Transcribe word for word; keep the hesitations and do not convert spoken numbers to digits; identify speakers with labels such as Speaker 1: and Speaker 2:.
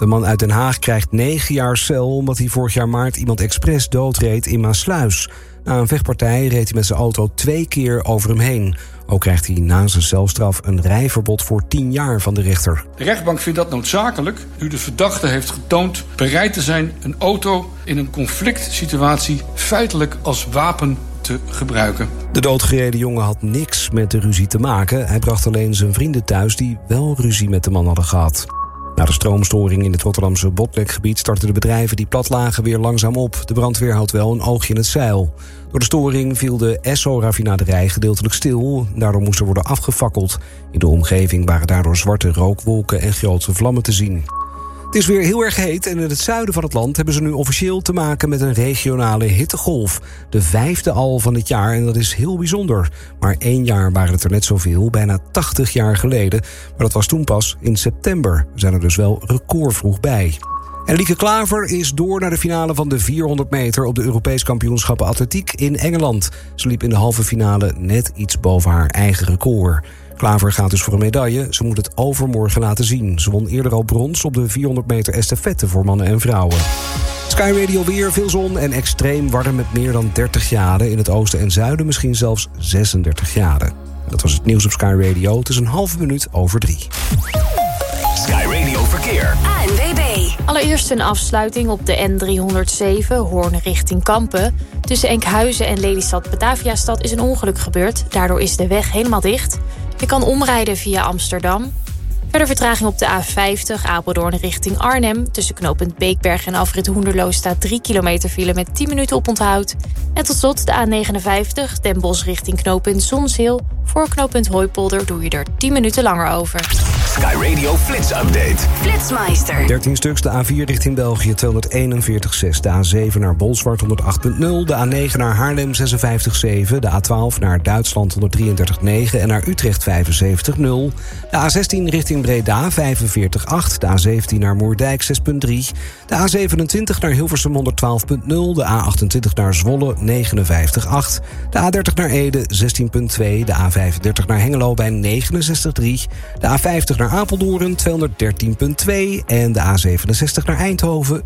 Speaker 1: De man uit Den Haag krijgt negen jaar cel omdat hij vorig jaar maart iemand expres doodreed in Maassluis. Na een vechtpartij reed hij met zijn auto twee keer over hem heen. Ook krijgt hij na zijn celstraf een rijverbod voor tien jaar van de rechter.
Speaker 2: De rechtbank vindt dat noodzakelijk nu de verdachte heeft getoond bereid te zijn een auto in een conflict situatie feitelijk als wapen te gebruiken.
Speaker 1: De doodgereden jongen had niks met de ruzie te maken. Hij bracht alleen zijn vrienden thuis die wel ruzie met de man hadden gehad. Na de stroomstoring in het Rotterdamse Botlekgebied startten de bedrijven die plat lagen weer langzaam op. De brandweer houdt wel een oogje in het zeil. Door de storing viel de Esso-raffinaderij gedeeltelijk stil. Daardoor moest er worden afgefakkeld. In de omgeving waren daardoor zwarte rookwolken en grote vlammen te zien. Het is weer heel erg heet en in het zuiden van het land hebben ze nu officieel te maken met een regionale hittegolf. De vijfde al van dit jaar en dat is heel bijzonder. Maar één jaar waren het er net zoveel, bijna tachtig jaar geleden. Maar dat was toen pas in september. We zijn er dus wel recordvroeg bij. En Lieke Klaver is door naar de finale van de vierhonderd meter... op de Europees kampioenschappen atletiek in Engeland. Ze liep in de halve finale net iets boven haar eigen record. Klaver gaat dus voor een medaille. Ze moet het overmorgen laten zien. Ze won eerder al brons op de vierhonderd meter estafette voor mannen en vrouwen. Sky Radio weer, veel zon en extreem warm met meer dan dertig graden. In het oosten en zuiden misschien zelfs zesendertig graden. Dat was het nieuws op Sky Radio. Het is een halve minuut over drie.
Speaker 3: Sky Radio Verkeer.
Speaker 4: A N W B.
Speaker 5: Allereerst een afsluiting op de N driehonderdzeven, Hoorn richting Kampen. Tussen Enkhuizen en Lelystad-Bataviastad is een ongeluk gebeurd. Daardoor is de weg helemaal dicht. Je kan omrijden via Amsterdam. Verder vertraging op de A vijftig, Apeldoorn richting Arnhem. Tussen knooppunt Beekberg en afrit Hoenderloo staat drie kilometer file met tien minuten oponthoud. En tot slot de A negenenvijftig, Den Bosch richting knooppunt Zonsheel. Voor knooppunt Hooipolder doe je er tien minuten langer over.
Speaker 3: Sky Radio Flits Update.
Speaker 4: Flitsmeister.
Speaker 1: dertien stuks, de A vier richting België tweehonderdeenenveertig komma zes. De A zeven naar Bolsward honderdacht komma nul. De A negen naar Haarlem zesenvijftig komma zeven. De A twaalf naar Duitsland honderddrieëndertig komma negen. En naar Utrecht vijfenzeventig komma nul. De A zestien richting Breda vijfenveertig komma acht. De A zeventien naar Moerdijk zes komma drie. De A zevenentwintig naar Hilversum honderdtwaalf komma nul. De A achtentwintig naar Zwolle negenenvijftig komma acht. De A dertig naar Ede zestien komma twee. De A vijfendertig naar Hengelo bij negenenzestig komma drie. De A vijftig naar Apeldoorn tweehonderddertien komma twee. En de A zevenenzestig naar Eindhoven